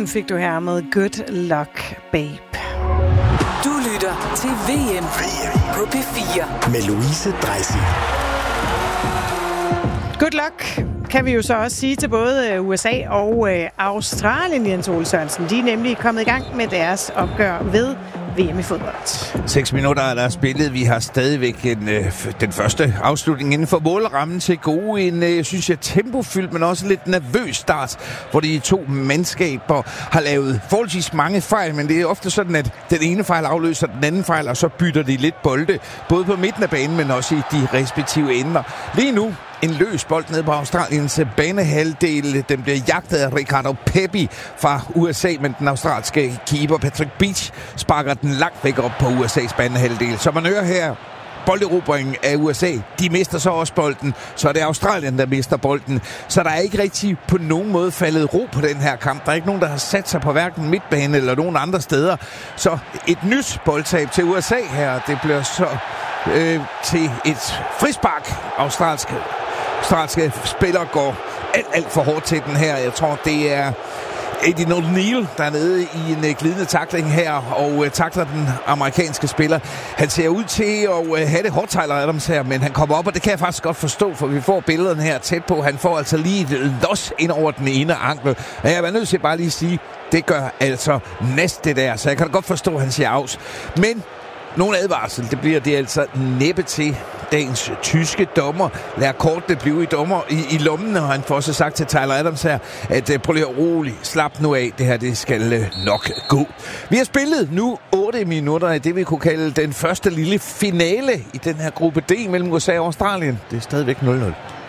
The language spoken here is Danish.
Moon fik du her med Good Luck Babe. Du lytter til VM på P4 med Louise Dreisig. Good luck kan vi jo så også sige til både USA og Australien, Jens Ole Sørensen. De er nemlig kommet i gang med deres opgør ved VM i fodbold. 6 minutter er der spillet. Vi har stadigvæk den første afslutning inden for målrammen til gode. En, synes jeg, tempofyldt, men også lidt nervøs start, hvor de to mandskaber har lavet forholdsvis mange fejl, men det er ofte sådan, at den ene fejl afløser den anden fejl, og så bytter de lidt bolde, både på midten af banen, men også i de respektive ender. Lige nu en løs bold ned på Australiens banehalvdel. Den bliver jagtet af Ricardo Pepi fra USA, men den australske keeper Patrick Beach sparker den langt væk op på USA's banehalvdel. Så man hører her bolderobringen af USA. De mister så også bolden. Så er det Australien, der mister bolden. Så der er ikke rigtig på nogen måde faldet ro på den her kamp. Der er ikke nogen, der har sat sig på hverken midtbane eller nogen andre steder. Så et nyt boldtab til USA her. Det bliver så til et frispark. Australske spillere går alt for hårdt til den her. Jeg tror, det er Eddie O'Neill, der er nede i en glidende tackling her, og tackler den amerikanske spiller. Han ser ud til at have det hårdt, Tyler Adams her, men han kommer op, og det kan jeg faktisk godt forstå, for vi får billederne her tæt på. Han får altså lige et los ind over den ene ankel. Og jeg er nødt til bare lige at sige, det gør altså næst det der, så jeg kan godt forstå, at han siger afs. Men nogen advarsel, det bliver det altså næppe til. Dagens tyske dommer lader kortene blive i lommen, og han får så sagt til Tyler Adams her, at prøv lige roligt, slap nu af, det her det skal nok gå. Vi har spillet nu 8 minutter i det, vi kunne kalde den første lille finale i den her gruppe D mellem USA og Australien. Det er stadigvæk 0-0.